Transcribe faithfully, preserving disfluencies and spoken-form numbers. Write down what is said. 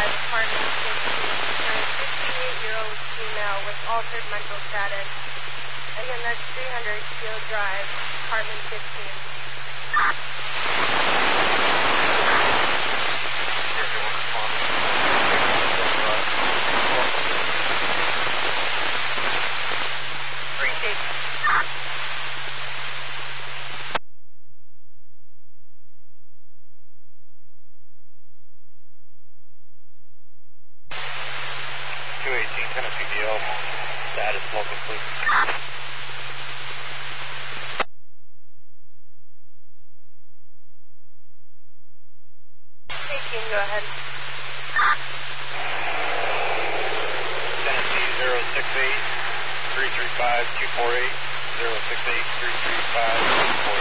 apartment fifteen. A fifty-eight-year-old female with altered mental status. Again, that's three hundred Field Drive, apartment fifteen. Appreciate it. two eighteen, Tennessee D L, status local, please. eighteen, go ahead. Tennessee zero six eight, three three five, two four eight, zero six eight, three three five, two four eight.